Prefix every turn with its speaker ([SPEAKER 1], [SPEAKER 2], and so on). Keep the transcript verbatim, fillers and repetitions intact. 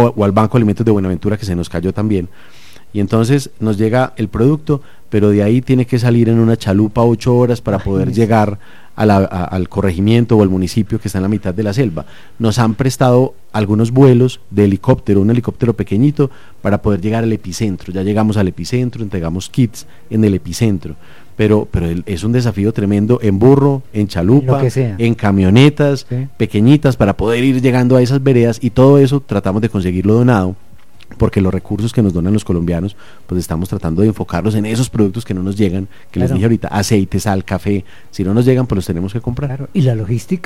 [SPEAKER 1] o, o al Banco de Alimentos de Buenaventura, que se nos cayó también. Y entonces nos llega el producto, pero de ahí tiene que salir en una chalupa ocho horas para poder Ay, llegar a la, a, al corregimiento o al municipio que está en la mitad de la selva. Nos han prestado algunos vuelos de helicóptero, un helicóptero pequeñito, para poder llegar al epicentro. Ya llegamos al epicentro, entregamos kits en el epicentro, pero, pero el, es un desafío tremendo en burro, en chalupa, en camionetas sí. pequeñitas, para poder ir llegando a esas veredas, y todo eso tratamos de conseguirlo donado, porque los recursos que nos donan los colombianos, pues estamos tratando de enfocarlos en esos productos que no nos llegan, que claro. les dije ahorita, aceite, sal, café, si no nos llegan, pues los tenemos que comprar.
[SPEAKER 2] Claro. Y la logística